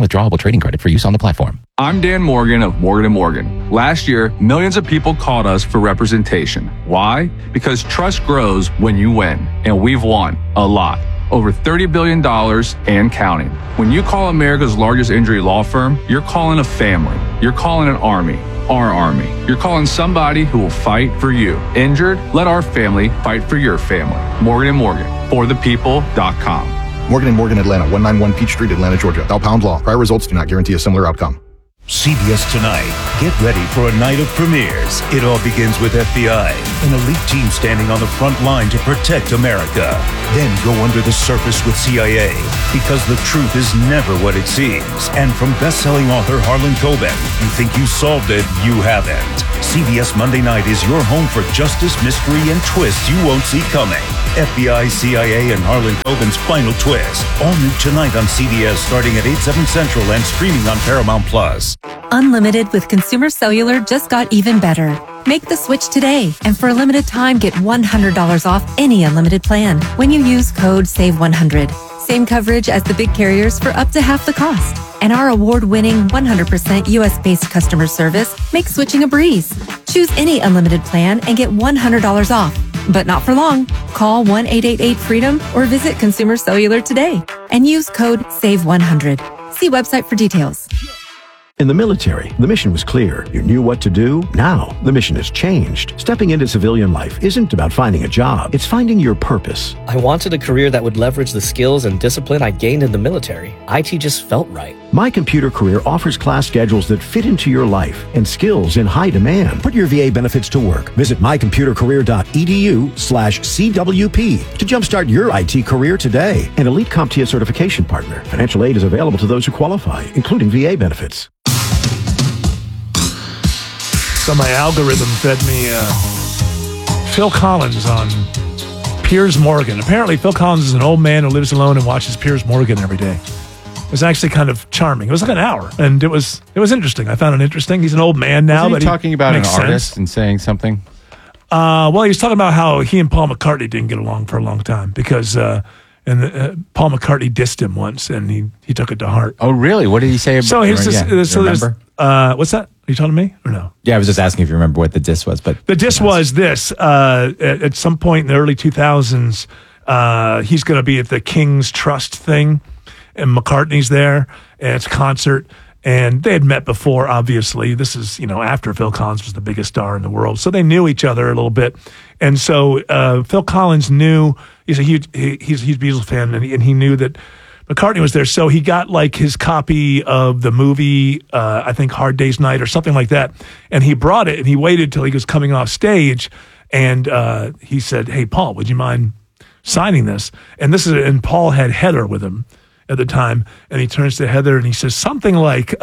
Non-withdrawable trading credit for use on the platform. I'm Dan Morgan of Morgan & Morgan. Last year, millions of people called us for representation. Why? Because trust grows when you win, and we've won a lot. Over $30 billion and counting. When you call America's largest injury law firm, you're calling a family. You're calling an army. Our army. You're calling somebody who will fight for you. Injured? Let our family fight for your family. Morgan & Morgan. ForThePeople.com. Morgan & Morgan, Atlanta, 191 Peach Street, Atlanta, Georgia. Dow Pound Law. Prior results do not guarantee a similar outcome. CBS Tonight. Get ready for a night of premieres. It all begins with FBI, an elite team standing on the front line to protect America. Then go under the surface with CIA, because the truth is never what it seems. And from best-selling author Harlan Coben, you think you solved it, you haven't. CBS Monday Night is your home for justice, mystery, and twists you won't see coming. FBI, CIA, and Harlan Coben's Final Twist. All new tonight on CBS, starting at 8/7 Central and streaming on Paramount+. Unlimited with Consumer Cellular just got even better. Make the switch today, and for a limited time, get $100 off any unlimited plan when you use code SAVE100. Same coverage as the big carriers for up to half the cost. And our award-winning 100% US-based customer service makes switching a breeze. Choose any unlimited plan and get $100 off. But not for long. Call 1-888-FREEDOM or visit Consumer Cellular today and use code SAVE100. See website for details. In the military, the mission was clear. You knew what to do. Now, the mission has changed. Stepping into civilian life isn't about finding a job. It's finding your purpose. I wanted a career that would leverage the skills and discipline I gained in the military. IT just felt right. My Computer Career offers class schedules that fit into your life and skills in high demand. Put your VA benefits to work. Visit mycomputercareer.edu/CWP to jumpstart your IT career today. An elite CompTIA certification partner. Financial aid is available to those who qualify, including VA benefits. So my algorithm fed me Phil Collins on Piers Morgan. Apparently, Phil Collins is an old man who lives alone and watches Piers Morgan every day. It was actually kind of charming. It was like an hour, and it was interesting. I found it interesting. He's an old man now, Wasn't he but talking about an makes artist sense. and saying something. Well, he was talking about how he and Paul McCartney didn't get along for a long time because Paul McCartney dissed him once, and he took it to heart. Oh, really? What did he say about? So here's this. Yeah, So there's what's that? Are you talking to me or no? Yeah, I was just asking if you remember what the diss was. But The diss was this. At some point in the early 2000s, he's going to be at the King's Trust thing, and McCartney's there, and it's a concert. And they had met before, obviously. This is, after Phil Collins was the biggest star in the world. So they knew each other a little bit. And so Phil Collins knew, he's a huge Beatles fan, and he knew that McCartney was there. So he got like his copy of the movie, I think Hard Day's Night or something like that. And he brought it, and he waited till he was coming off stage. And he said, "Hey, Paul, would you mind signing this?" And Paul had Heather with him at the time, and he turns to Heather and he says something like,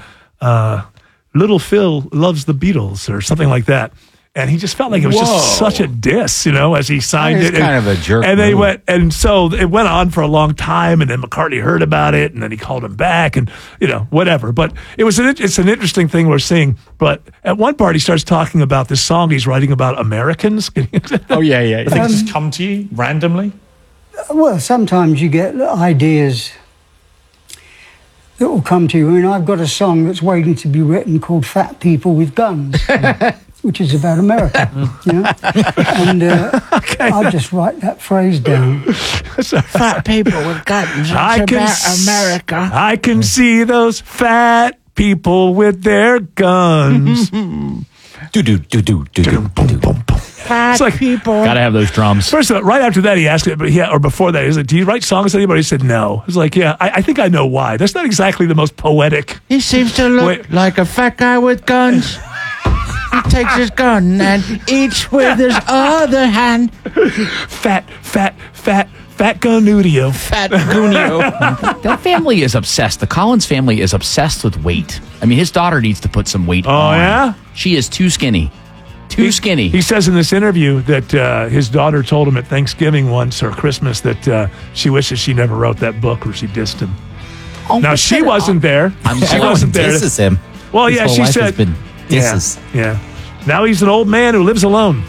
"Little Phil loves the Beatles," or something like that. And he just felt like it was just such a diss, as he signed it. Kind of a jerk. And they move. went, and so it went on for a long time, and then McCartney heard about it, and then he called him back, and whatever. But it's an interesting thing we're seeing. But at one part, he starts talking about this song he's writing about Americans. Oh yeah. Things just come to you randomly. Well, sometimes you get ideas that will come to you. And I've got a song that's waiting to be written called Fat People with Guns, which is about America, And I just write that phrase down. Fat people with guns. America. I can see those fat people with their guns. Fat people. Gotta have those drums. First of all, right after that, he asked it, or before that, he's like, "Do you write songs?" Anybody? He said, "No." I was like, "Yeah, I think I know why." That's not exactly the most poetic. He seems to look like a fat guy with guns. He takes his gun and eats with his other hand. Fat Gunudio. Fat Gunio. That family is obsessed. The Collins family is obsessed with weight. I mean, his daughter needs to put some weight on. Oh, yeah? She is too skinny. Too skinny. He says in this interview that his daughter told him at Thanksgiving once or Christmas that she wishes she never wrote that book where she dissed him. Oh, now, she wasn't there. She wasn't there. Disses him. Well, His yeah, whole she life said. has been disses. Yeah. Now he's an old man who lives alone.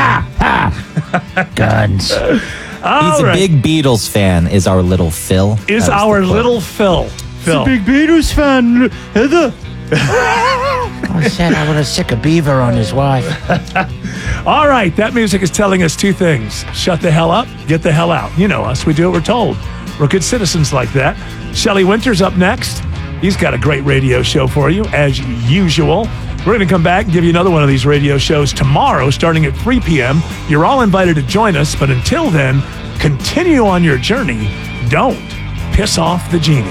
Guns. He's a big Beatles fan. Is our little Phil? Is That was our the quote. little Phil. Phil. Big Beatles fan, Heather. I said I want to sick a beaver on his wife. All right, that music is telling us two things. Shut the hell up, get the hell out. You know us, we do what we're told. We're good citizens like that. Shelley Winters up next. He's got a great radio show for you, as usual. We're going to come back and give you another one of these radio shows tomorrow, starting at 3 p.m. You're all invited to join us, but until then, continue on your journey. Don't piss off the genie.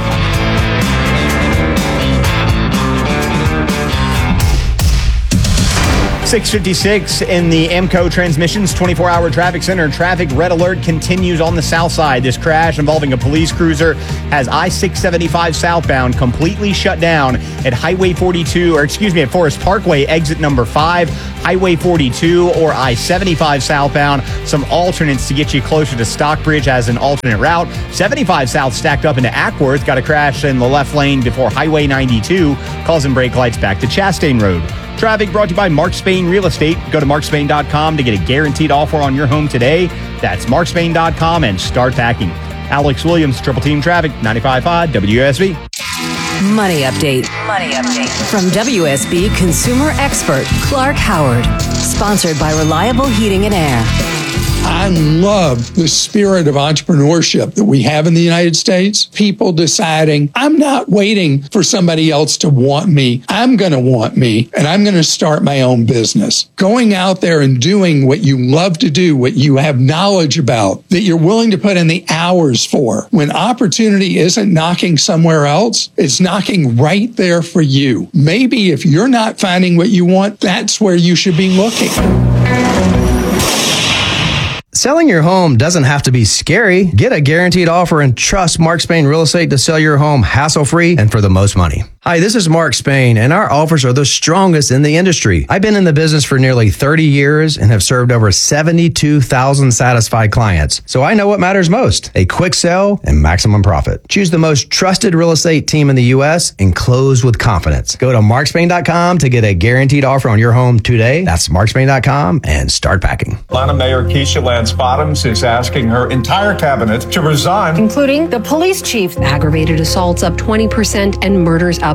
6:56 in the AMCO Transmissions 24-hour traffic center. Traffic red alert continues on the south side. This crash involving a police cruiser has I-675 southbound completely shut down at Highway 42, at Forest Parkway, exit number 5, Highway 42 or I-75 southbound. Some alternates to get you closer to Stockbridge as an alternate route. 75 south stacked up into Ackworth. Got a crash in the left lane before Highway 92, causing brake lights back to Chastain Road. Traffic brought to you by Mark Spain Real Estate. Go to markspain.com to get a guaranteed offer on your home today. That's markspain.com and start packing. Alex Williams, Triple Team Traffic, 95.5 WSB. Money update. From WSB consumer expert Clark Howard. Sponsored by Reliable Heating and Air. I love the spirit of entrepreneurship that we have in the United States. People deciding, I'm not waiting for somebody else to want me. I'm going to want me, and I'm going to start my own business. Going out there and doing what you love to do, what you have knowledge about, that you're willing to put in the hours for. When opportunity isn't knocking somewhere else, it's knocking right there for you. Maybe if you're not finding what you want, that's where you should be looking. Selling your home doesn't have to be scary. Get a guaranteed offer and trust Mark Spain Real Estate to sell your home hassle-free and for the most money. Hi, this is Mark Spain, and our offers are the strongest in the industry. I've been in the business for nearly 30 years and have served over 72,000 satisfied clients. So I know what matters most: a quick sale and maximum profit. Choose the most trusted real estate team in the U.S. and close with confidence. Go to markspain.com to get a guaranteed offer on your home today. That's markspain.com and start packing. Atlanta Mayor Keisha Lance Bottoms is asking her entire cabinet to resign, including the police chief. Aggravated assaults up 20% and murders up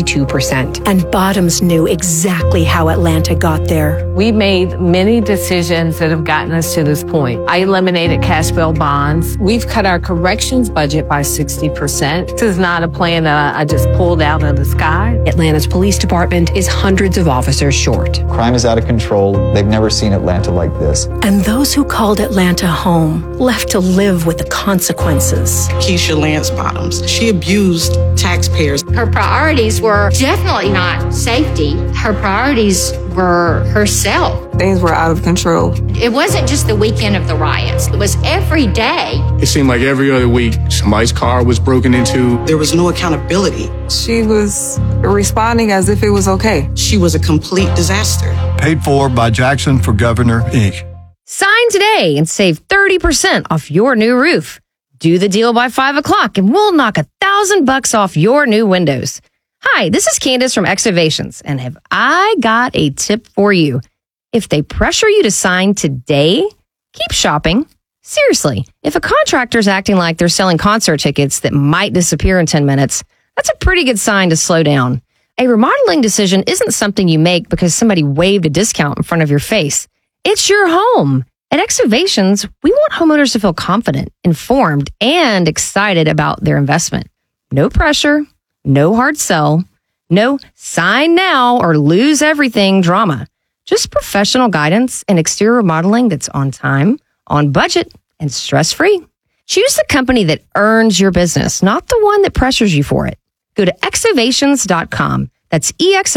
52%. And Bottoms knew exactly how Atlanta got there. We made many decisions that have gotten us to this point. I eliminated cash bail bonds. We've cut our corrections budget by 60%. This is not a plan that I just pulled out of the sky. Atlanta's police department is hundreds of officers short. Crime is out of control. They've never seen Atlanta like this. And those who called Atlanta home left to live with the consequences. Keisha Lance Bottoms, she abused taxpayers. Her priorities were definitely not safety. Her priorities were herself. Things were out of control. It wasn't just the weekend of the riots. It was every day. It seemed like every other week, somebody's car was broken into. There was no accountability. She was responding as if it was okay. She was a complete disaster. Paid for by Jackson for Governor, Inc. Sign today and save 30% off your new roof. Do the deal by 5 o'clock and we'll knock $1,000 off your new windows. Hi, this is Candace from Excavations, and have I got a tip for you. If they pressure you to sign today, keep shopping. Seriously, if a contractor's acting like they're selling concert tickets that might disappear in 10 minutes, that's a pretty good sign to slow down. A remodeling decision isn't something you make because somebody waved a discount in front of your face. It's your home. At Excavations, we want homeowners to feel confident, informed, and excited about their investment. No pressure, no hard sell, no sign now or lose everything drama. Just professional guidance and exterior remodeling that's on time, on budget, and stress-free. Choose the company that earns your business, not the one that pressures you for it. Go to excavations.com. That's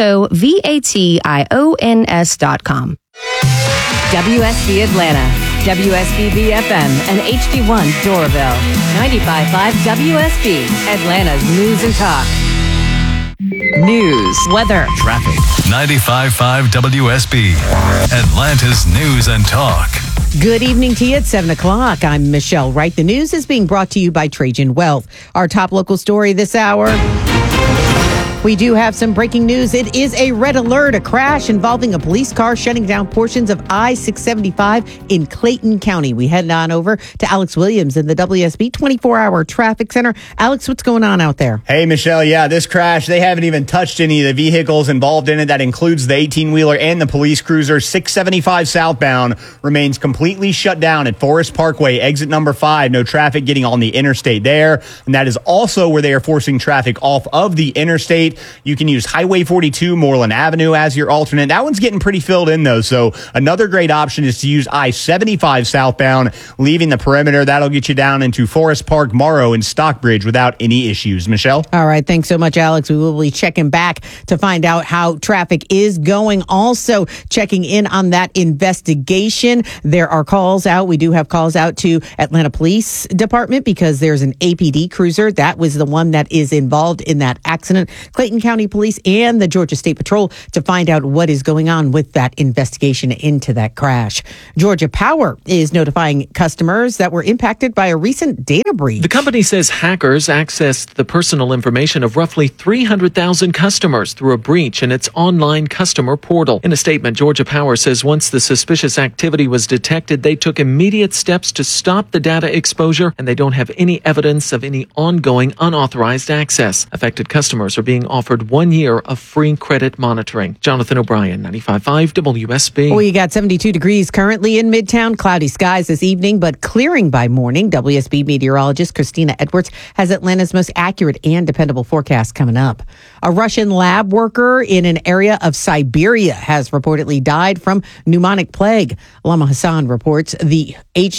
EXOVATIONS.com. WSB Atlanta, WSB BFM, and HD1 Doraville. 95.5 WSB, Atlanta's news and talk. News, weather, traffic. 95.5 WSB, Atlanta's news and talk. Good evening to you at 7 o'clock. I'm Michelle Wright. The news is being brought to you by Trajan Wealth. Our top local story this hour: We do have some breaking news. It is a red alert, a crash involving a police car shutting down portions of I-675 in Clayton County. We head on over to Alex Williams in the WSB 24-hour traffic center. Alex, what's going on out there? Hey, Michelle. Yeah, this crash, they haven't even touched any of the vehicles involved in it. That includes the 18-wheeler and the police cruiser. 675 southbound remains completely shut down at Forest Parkway, exit number 5. No traffic getting on the interstate there. And that is also where they are forcing traffic off of the interstate. You can use Highway 42, Moreland Avenue as your alternate. That one's getting pretty filled in, though. So another great option is to use I-75 southbound, leaving the perimeter. That'll get you down into Forest Park, Morrow, and Stockbridge without any issues. Michelle? All right. Thanks so much, Alex. We will be checking back to find out how traffic is going. Also checking in on that investigation. There are calls out. We do have calls out to Atlanta Police Department because there's an APD cruiser. That was the one that is involved in that accident. Clayton County Police and the Georgia State Patrol to find out what is going on with that investigation into that crash. Georgia Power is notifying customers that were impacted by a recent data breach. The company says hackers accessed the personal information of roughly 300,000 customers through a breach in its online customer portal. In a statement, Georgia Power says once the suspicious activity was detected, they took immediate steps to stop the data exposure, and they don't have any evidence of any ongoing unauthorized access. Affected customers are being offered 1 year of free credit monitoring. Jonathan O'Brien, 95.5 WSB. We got 72 degrees currently in Midtown. Cloudy skies this evening, but clearing by morning. WSB meteorologist Christina Edwards has Atlanta's most accurate and dependable forecast coming up. A Russian lab worker in an area of Siberia has reportedly died from pneumonic plague. Lama Hassan reports the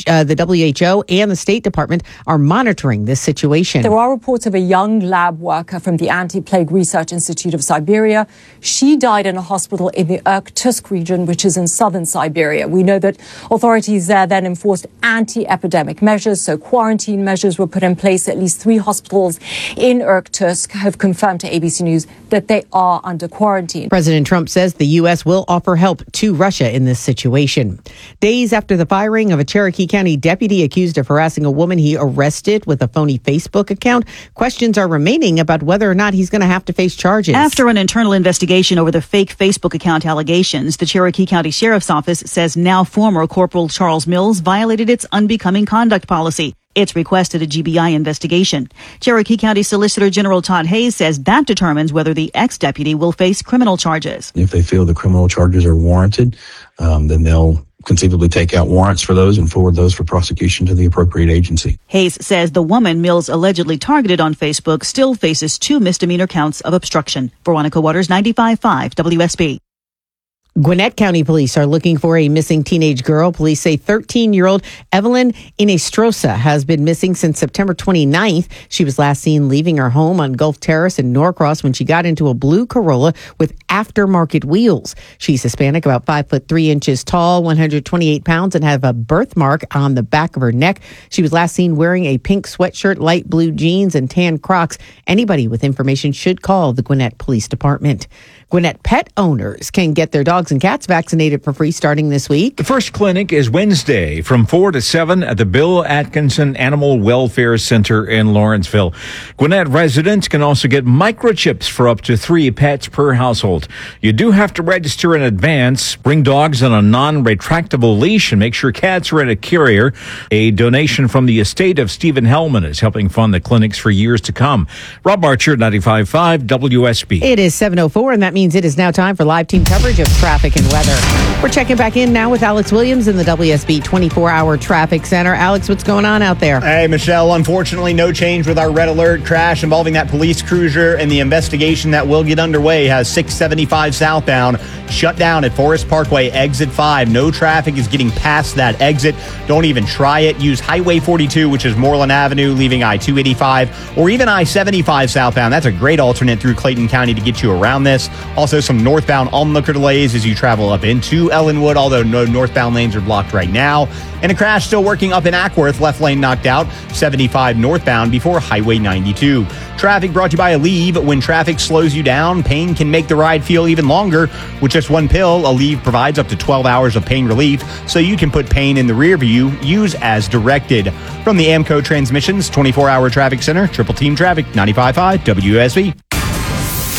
WHO and the State Department are monitoring this situation. There are reports of a young lab worker from the Anti-Plague Research Institute of Siberia. She died in a hospital in the Irkutsk region, which is in southern Siberia. We know that authorities there then enforced anti-epidemic measures, so quarantine measures were put in place. At least 3 hospitals in Irkutsk have confirmed to ABC News that they are under quarantine. President Trump says the U.S. will offer help to Russia in this situation. Days after the firing of a Cherokee County deputy accused of harassing a woman he arrested with a phony Facebook account, questions are remaining about whether or not he's going to have to face charges. After an internal investigation over the fake Facebook account allegations, the Cherokee County Sheriff's Office says now former Corporal Charles Mills violated its unbecoming conduct policy. It's requested a GBI investigation. Cherokee County Solicitor General Todd Hayes says that determines whether the ex-deputy will face criminal charges. If they feel the criminal charges are warranted, then they'll conceivably take out warrants for those and forward those for prosecution to the appropriate agency. Hayes says the woman Mills allegedly targeted on Facebook still faces 2 misdemeanor counts of obstruction. Veronica Waters, 95.5 WSB. Gwinnett County Police are looking for a missing teenage girl. Police say 13-year-old Evelyn Inestrosa has been missing since September 29th. She was last seen leaving her home on Gulf Terrace in Norcross when she got into a blue Corolla with aftermarket wheels. She's Hispanic, about 5'3" tall, 128 pounds, and have a birthmark on the back of her neck. She was last seen wearing a pink sweatshirt, light blue jeans, and tan Crocs. Anybody with information should call the Gwinnett Police Department. Gwinnett pet owners can get their dogs and cats vaccinated for free starting this week. The first clinic is Wednesday from 4 to 7 at the Bill Atkinson Animal Welfare Center in Lawrenceville. Gwinnett residents can also get microchips for up to 3 pets per household. You do have to register in advance. Bring dogs on a non-retractable leash and make sure cats are in a carrier. A donation from the estate of Stephen Hellman is helping fund the clinics for years to come. Rob Archer, 95.5 WSB. It is 7:04, and that means it is now time for live team coverage of traffic and weather. We're checking back in now with Alex Williams in the WSB 24-hour traffic center. Alex, what's going on out there? Hey, Michelle, unfortunately, no change with our red alert crash involving that police cruiser, and the investigation that will get underway has 675 southbound shut down at Forest Parkway, exit 5. No traffic is getting past that exit. Don't even try it. Use Highway 42, which is Moreland Avenue, leaving I-285, or even I-75 southbound. That's a great alternate through Clayton County to get you around this. Also, some northbound onlooker delays as you travel up into Ellenwood, although no northbound lanes are blocked right now. And a crash still working up in Ackworth, left lane knocked out, 75 northbound before Highway 92. Traffic brought to you by Aleve. When traffic slows you down, pain can make the ride feel even longer. With just one pill, Aleve provides up to 12 hours of pain relief, so you can put pain in the rear view. Use as directed. From the AMCO Transmissions 24-hour traffic center, Triple Team Traffic, 95.5 WSB.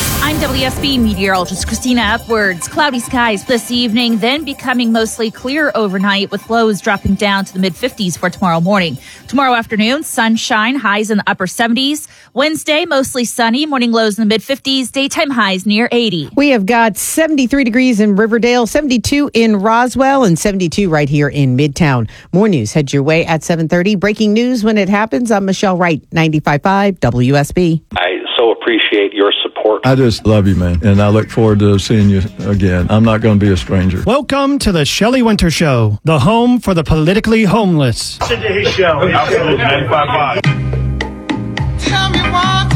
WSB meteorologist Christina Upwards. Cloudy skies this evening, then becoming mostly clear overnight with lows dropping down to the mid-50s for tomorrow morning. Tomorrow afternoon, sunshine, highs in the upper 70s. Wednesday, mostly sunny, morning lows in the mid-50s, daytime highs near 80. We have got 73 degrees in Riverdale, 72 in Roswell, and 72 right here in Midtown. More news heads your way at 7:30. Breaking news when it happens. I'm Michelle Wright, 95.5 WSB. I so appreciate your support. I just love you, man, and I look forward to seeing you again. I'm not going to be a stranger. Welcome to the Shelley Winter Show, the home for the politically homeless. Listen to his show. Absolutely, 95.5. Tell me why.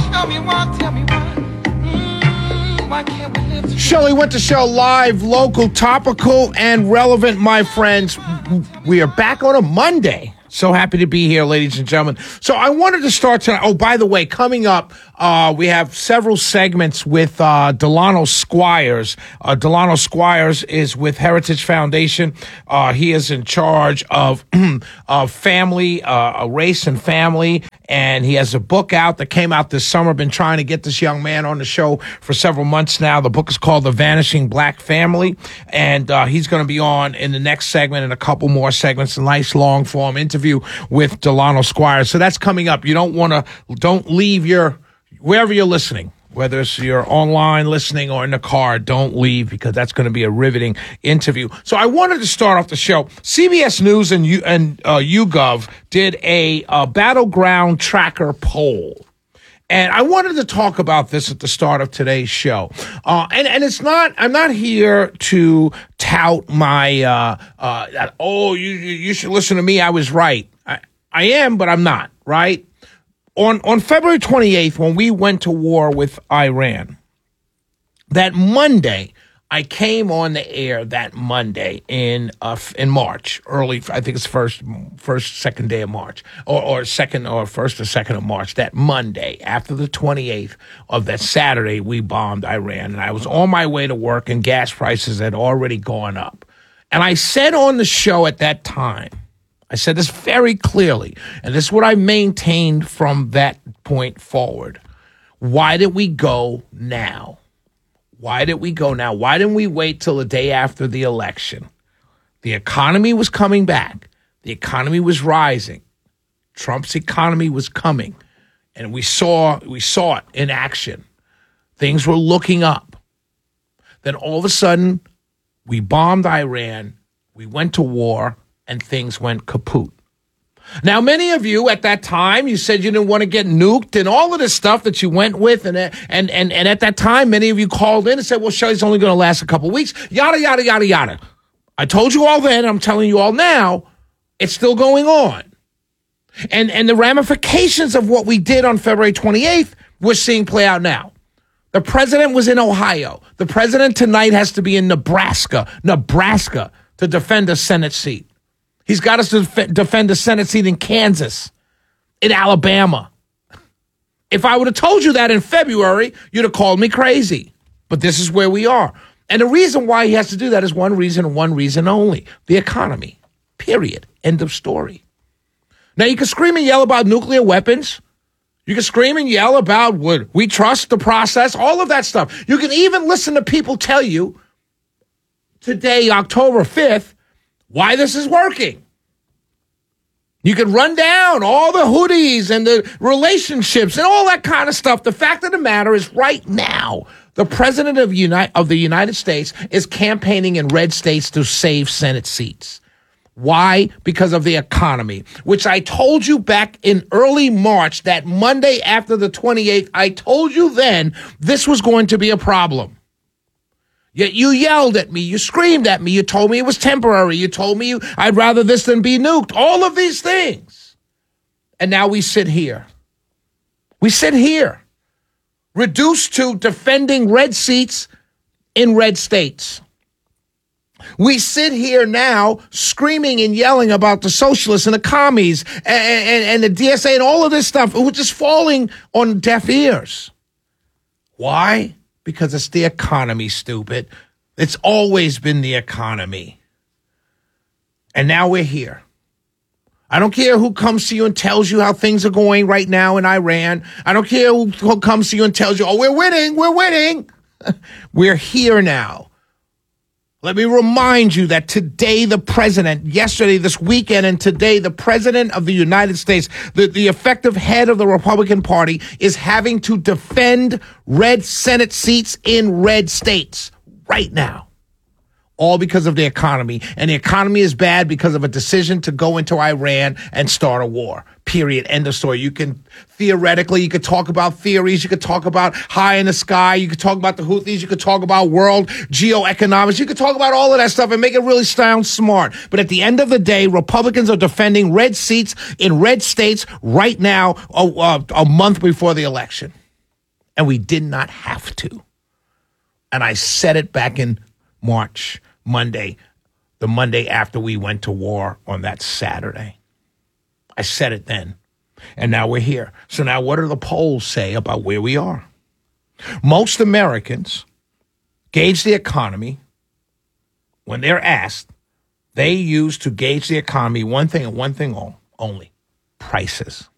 Why can't we live together? Shelley Winter Show, live, local, topical, and relevant, my friends. We are back on a Monday. So happy to be here, ladies and gentlemen. So I wanted to start tonight. Oh, by the way, coming up, we have several segments with Delano Squires. Delano Squires is with Heritage Foundation. He is in charge of family, race and family. And he has a book out that came out this summer. Been trying to get this young man on the show for several months now. The book is called The Vanishing Black Family. And he's going to be on in the next segment and a couple more segments. A nice long form interview with Delano Squires. So that's coming up. You don't leave wherever you're listening, whether it's you're online listening or in the car, don't leave, because that's going to be a riveting interview. So I wanted to start off the show. CBS News and YouGov did a battleground tracker poll. And I wanted to talk about this at the start of today's show. And it's not, I'm not here to tout my, you should listen to me. I was right. I am, but I'm not, right? On February 28th, when we went to war with Iran, that Monday, I came on the air that Monday in March, early, I think it's second day of March, or first or second of March, that Monday, after the 28th of that Saturday, we bombed Iran. And I was on my way to work and gas prices had already gone up. And I said on the show at that time, I said this very clearly, and this is what I maintained from that point forward. Why did we go now? Why did we go now? Why didn't we wait till the day after the election? The economy was coming back. The economy was rising. Trump's economy was coming. And we saw it in action. Things were looking up. Then all of a sudden, we bombed Iran. We went to war. And things went kaput. Now, many of you at that time, you said you didn't want to get nuked and all of this stuff that you went with. And at that time, many of you called in and said, well, Shelley's only going to last a couple of weeks. Yada, yada, yada, yada. I told you all then. I'm telling you all now. It's still going on. And the ramifications of what we did on February 28th, we're seeing play out now. The president was in Ohio. The president tonight has to be in Nebraska to defend a Senate seat. He's got us to defend a Senate seat in Kansas, in Alabama. If I would have told you that in February, you'd have called me crazy. But this is where we are. And the reason why he has to do that is one reason and one reason only. The economy. Period. End of story. Now, you can scream and yell about nuclear weapons. You can scream and yell about would we trust the process, all of that stuff. You can even listen to people tell you today, October 5th, why this is working. You can run down all the hoodies and the relationships and all that kind of stuff. The fact of the matter is right now, the president of the United States is campaigning in red states to save Senate seats. Why? Because of the economy, which I told you back in early March, that Monday after the 28th, I told you then this was going to be a problem. Yet you yelled at me, you screamed at me, you told me it was temporary, you told me I'd rather this than be nuked, all of these things. And now we sit here. We sit here, reduced to defending red seats in red states. We sit here now screaming and yelling about the socialists and the commies and the DSA and all of this stuff, which is falling on deaf ears. Why? Because it's the economy, stupid. It's always been the economy. And now we're here. I don't care who comes to you and tells you how things are going right now in Iran. I don't care who comes to you and tells you, oh, we're winning. We're here now. Let me remind you that today the president, yesterday, this weekend, and today the president of the United States, the effective head of the Republican Party, is having to defend red Senate seats in red states right now. All because of the economy. And the economy is bad because of a decision to go into Iran and start a war. Period. End of story. You can theoretically, you could talk about theories. You could talk about high in the sky. You could talk about the Houthis. You could talk about world geoeconomics. You could talk about all of that stuff and make it really sound smart. But at the end of the day, Republicans are defending red seats in red states right now, a month before the election. And we did not have to. And I said it back in March, Monday, the Monday after we went to war on that Saturday. I said it then. And now we're here. So now what do the polls say about where we are? Most Americans gauge the economy when they're asked. They use to gauge the economy one thing and one thing only: prices.